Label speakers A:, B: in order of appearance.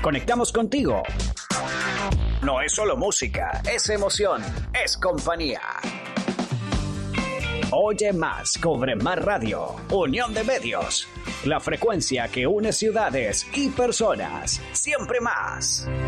A: Conectamos contigo. No es solo música, es emoción, es compañía. Oye más, cobre más radio, unión de medios. La frecuencia que une ciudades y personas, siempre más.